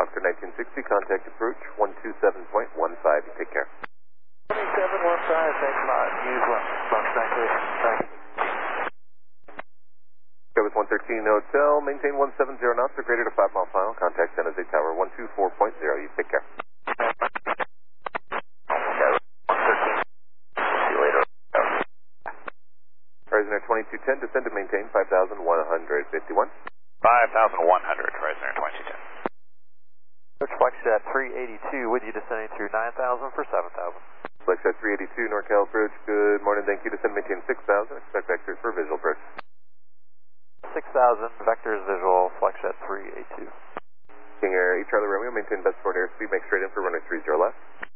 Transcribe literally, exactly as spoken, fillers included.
Oscar nineteen sixty, contact approach one two seven point one five. You take care. twenty-seven one five, thanks a lot. Use one. Box nine clear. Thanks. Travis one thirteen Hotel, maintain one seven zero knots or greater to five mile final. Contact San Jose Tower one two four point zero. You take care. Horizon Air twenty-two ten, descend to maintain five thousand one hundred fifty-one. five thousand one hundred, Horizon Air twenty-two ten. Coach Flexjet three eighty-two with you descending through nine thousand for seven thousand. Flexjet three eighty-two, NorCal approach, good morning, thank you. Descend maintain six thousand, expect vectors for visual approach. six thousand, vectors visual, Flexjet three eighty-two. King Air eight Charlie Romeo, maintain best forward airspeed, make straight in for runway three zero left.